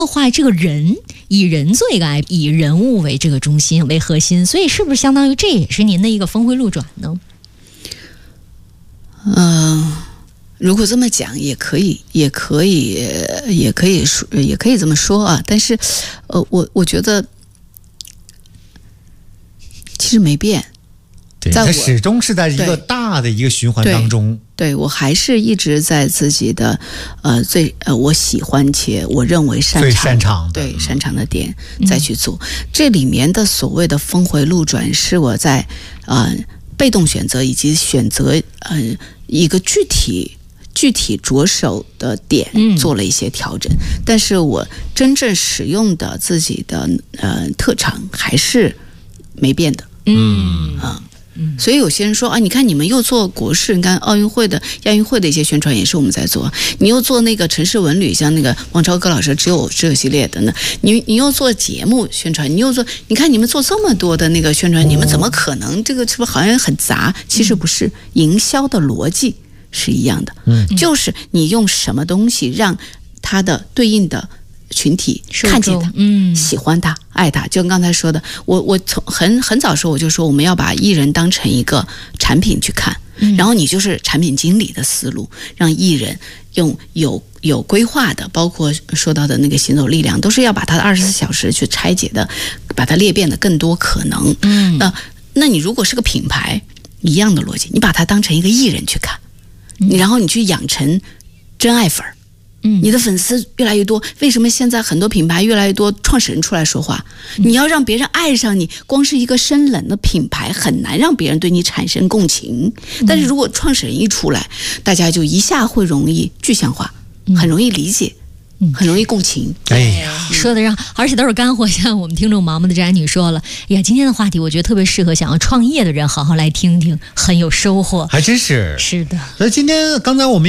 画这个人，以人做一个 IP， 以人物为这个中心为核心，所以是不是相当于这也是您的一个峰回路转呢？ 如果这么讲也可以说，也可以这么说啊。但是，我觉得其实没变。 对，它始终是在一个大的一个循环当中。 对，我还是一直在自己的我喜欢且我认为最擅长的点再去做。这里面的所谓的峰回路转，是我在被动选择以及选择一个具体着手的点做了一些调整，但是我真正使用的自己的特长还是没变的。所以有些人说啊，你看你们又做国事，你看奥运会的、亚运会的一些宣传也是我们在做，你又做那个城市文旅，像那个王超歌老师只有系列的呢，你又做节目宣传，你看你们做这么多的那个宣传，你们怎么可能这个是不是好像很杂？其实不是，营销的逻辑是一样的，就是你用什么东西让它的对应的群体看见他，喜欢他，爱他。就刚才说的，我从很早时候我就说，我们要把艺人当成一个产品去看，然后你就是产品经理的思路，让艺人用有规划的，包括说到的那个行走力量，都是要把它的24小时去拆解的，把它裂变的更多可能。那你如果是个品牌，一样的逻辑，你把它当成一个艺人去看，然后你去养成真爱粉儿。你的粉丝越来越多，为什么现在很多品牌越来越多创始人出来说话？你要让别人爱上你，光是一个生冷的品牌很难让别人对你产生共情。但是如果创始人一出来，大家就一下会容易具象化，很容易理解，很容易共情。 哎呀， 说的让，而且都是干货。像我们听众毛毛的詹女说了，呀，今天的话题我觉得特别适合想要创业的人好好来听听，很有收获。 还真是。 是的。 所以今天刚才我们